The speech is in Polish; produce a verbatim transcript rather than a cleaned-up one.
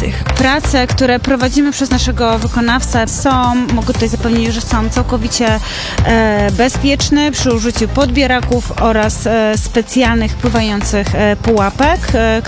pracujących. Prace, które prowadzimy przez naszego wykonawcę są, mogę tutaj zapewnić, że są całkowicie e, bezpieczne przy użyciu podbieraków oraz e, specjalnych pływających e, pułapek, e,